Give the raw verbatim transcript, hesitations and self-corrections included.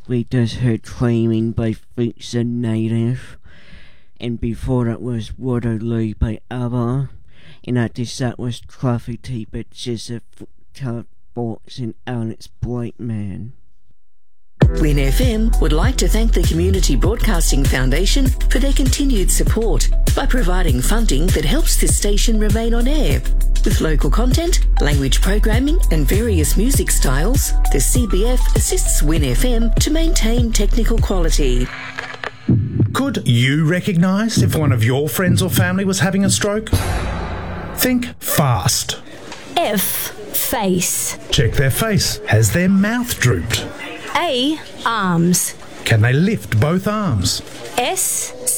we just heard Claiming by Freaks and Native. And before that was Waterloo by ABBA. And after that was Coffee Tea by Joseph Box and Alex Brightman. Win F M would like to thank the Community Broadcasting Foundation for their continued support by providing funding that helps this station remain on air. With local content, language programming and various music styles, the C B F assists Win F M to maintain technical quality. Could you recognise if one of your friends or family was having a stroke? Think fast. F. Face. Check their face. Has their mouth drooped? A. Arms. Can they lift both arms? S.